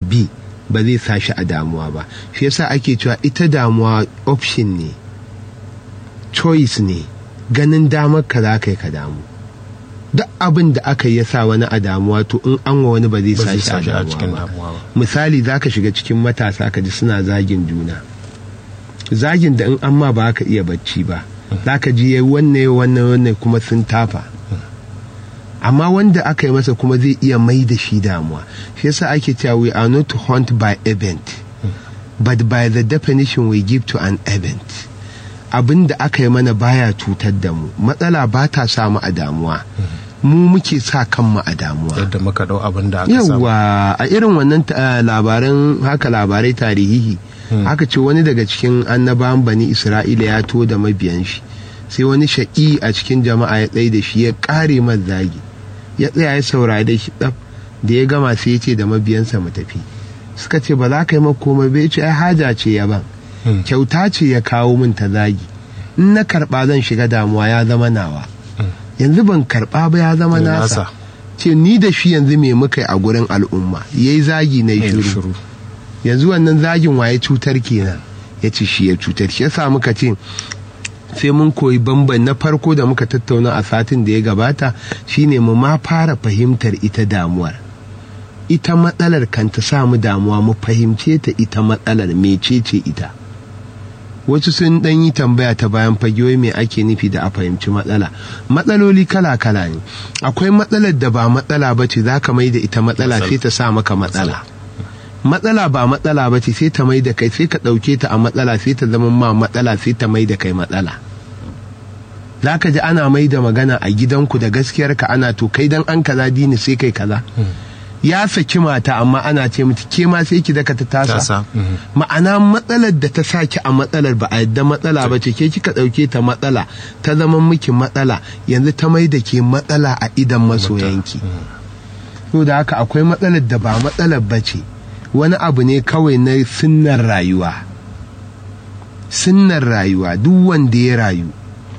B ba zai sa shi a damuwa ba. Shi yasa ake cewa ita damuwa option ne, choice ne, ganin damar ka za ka yi ka damu. Duk abin da aka yi sa wani a damuwa to in an wa wani ba zai sa shi a damuwa ba. Misali za ka shiga cikin matasa ka ji suna zagin juna, zagin da in an ma ba ka iya bacci ba, za ka ji wannan kuma sun tafa. Amma wanda aka yi masa kuma zai iya mai da shi damuwa. Shi yasa ake cewa we are not haunted by event but by the definition we give to an event. Abin da aka yi mana baya cutar da mu, matsala ba ta samu a damuwa, mu muke sa kanmu a damuwa yadda muka dau abin da aka samu. Yawwa, a irin wannan labarai tarihi aka ce wani daga cikin annabawan bani Isra'ila ya to da mabiyan shi, sai wani shaƙi a cikin jama'a ya tsaye da shi ya ƙare masa zagi, ya tsaya ya saurari da shi ɗaf, da ya gama sai ya ce da mabiyansa mu tafi. Suka ce ba za ka yi komai ba, ya ce ai haja ce ya ban, kyauta ce ya kawo min ta zagi, in na karɓa zan shiga damuwa ya zama nawa, yanzu ban karɓa ba ya zama nasa. Ce ni da shi yanzu me muka yi a gurin al'umma, yayi zagi na shiru, yanzu wannan zagin waye cutar kenan, ya ce shi ya cutar. Shi yasa muka ce sai mun koyi bamban na farko da muka tattauna a satin da ya gabata, shine mu ma fara fahimtar ita damuwar, ita matsalar kan ta samu damuwa, mu fahimce ta ita matsalar mecece ita. Wasu sun dan yi tambaya ta bayan fage me ake nufi da a fahimci matsala. Matsaloli kala-kala ne, akwai matsalar da ba matsala ba ce za ka mai da ita matsala sai ta sa maka matsala. Matsala ba matsala ba ce sai ta mai da kai, sai ka ɗauke ta a matsala sai ta zama ma matsala sai ta mai da kai matsala. Za ka ji ana mai da magana a gidanku da gaskiyarka ana to kai dan an kaza dini sai kai kaza. Ya saki mata amma ana ce mata ke ma sai ki daka ta tasa. Ma'ana matsalar da ta saki a matsalar ba a yadda matsala ba ce, ke kika ɗauke ta matsala ta zama miki matsala, yanzu ta mai da ke matsala a idan masoyanki. To da haka akwai matsalar da ba matsalar ba ce, wani abu ne kawai na sunnar rayuwa. Sunnar rayuwa, duk wanda ya rayu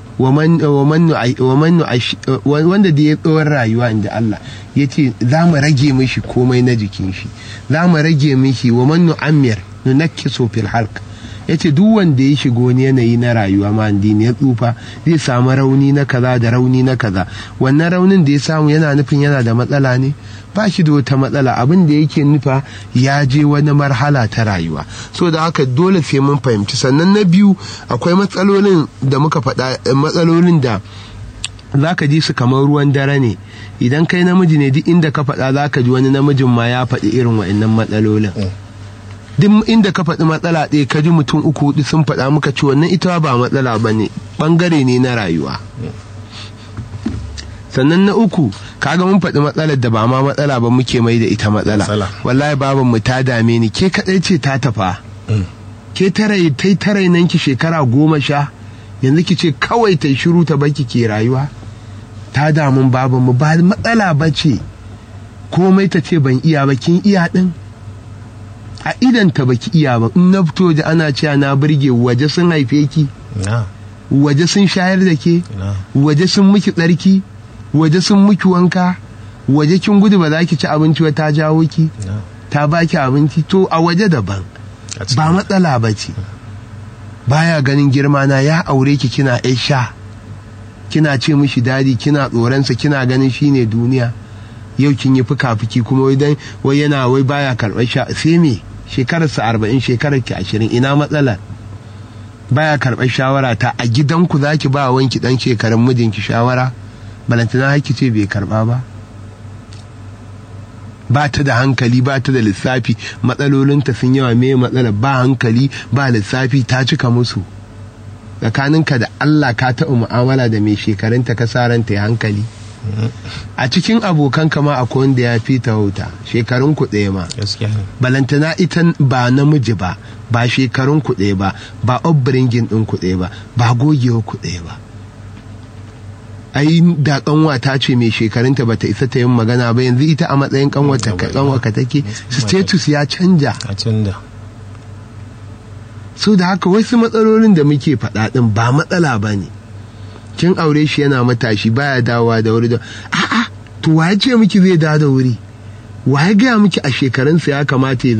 wanda da ya tsawon rayuwa inda Allah ya ce za mu rage mishi komai na jikin shi, za mu rage mishi wa man nu'ammir nunakkisu fil halq. ya ce duk wanda ya shiga wani yanayi na rayuwa ma addini ya tsufa zai samu rauni na kaza da rauni na kaza. Wannan raunin da ya samu yana nufin yana da matsala ne? Ba shi da wata matsala, abin da yake nufa ya je wani marhala ta rayuwa. So da haka dole sai mun fahimci. Sannan na biyu akwai matsalolin da muka faɗa, matsalolin da za ka ji su kamar ruwan dare ne. Idan kai namiji ne duk inda ka faɗa za ka ji wani namijin ma ya faɗi irin wa'annan matsalolin. Duk inda ka faɗi matsala ɗaya ka ji mutum uku hudu sun faɗa muka ce wannan ita ba matsala ba ne, ɓangare ne na rayuwa. Sannan na uku, kaga mun faɗi matsalar da ba ma matsala ba muke mai da ita matsala. Wallahi baban mu ta dame ni, ke kaɗai ce ta tafa. Ke tarai nan ki shekara 10, yanzu ki ce kawai ta shiru ta baki ke rayuwa. Ta damun baban mu, ba matsala ba ce. Komai ta ce ban iya ba, kin iya ɗin. A idanta baki iya ba, in na fito da ana cewa na burge, waje sun haife ki, waje sun shayar da ke, waje sun miki tsarki, waje sun miki wanka, waje kin gudu ba za ki ci abinci ba ta jawo ki, ta baki abinci. To a waje daban, ba matsala ba ce. Baya ganin girma na, ya aure ki kina sha, kina ce mishi dadi, kina tsoronsa, kina ganin shine duniya. Yau kin yi fuka-fuki kuma wai yana wai baya karɓar sha, sai me? Shekararsa 40, shekarar ki 20, ina matsala? Baya karɓar shawara ta, a gidanku za ki ba wanki ɗan shekarun mijinki shawara? Balantana haki ce bai karɓa ba? Ba ta da hankali, ba ta da lissafi, matsalolinta sun yawa. Me matsala? Ba hankali ba lissafi, ta cika musu. Tsakaninka da Allah ka taɓa mu'amala da mai shekarunta ka sa ranta ya hankali? A cikin abokan kama akwai wanda ya fi ta wuta, shekarun ku ɗaya ma. Balantana ita ba namiji ba, ba shekarun ku ɗaya ba, ba upbringing ɗin ku ɗaya ba, ba gogewa ku ɗaya ba. Ai da kanwa ta ce mai shekarunta bata isa ta yin magana ba, yanzu ita a matsayin kanwarka take, status ya canja. So da haka wasu matsalolin da muke faɗa ɗin ba matsala ba ne. Kin aure shi yana matashi baya dawowa da wuri da a'a, to waye ce miki zai dawo da wuri? Waye gaya miki a shekarunsa ya kamata ya